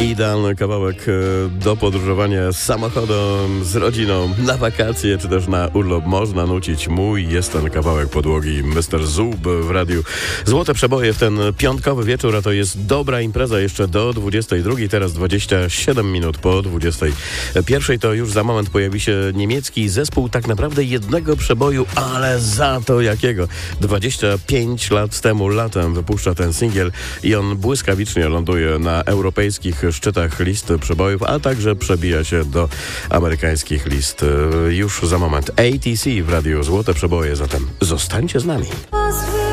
Idealny kawałek do podróżowania samochodem, z rodziną, na wakacje, czy też na urlop. Można nucić. Mój jest ten kawałek podłogi. Mr. Zub w radiu. Złote przeboje w ten piątkowy wieczór, a to jest dobra impreza jeszcze do 22. Teraz 27 minut po 21. To już za moment pojawi się niemiecki zespół tak naprawdę jednego przeboju, ale za to jakiego. 25 lat temu latem wypuszcza ten singiel i on błyskawicznie ląduje na europejskich szczytach list przebojów, a także przebija się do amerykańskich list. Już za moment ATC w radiu Złote Przeboje, zatem zostańcie z nami.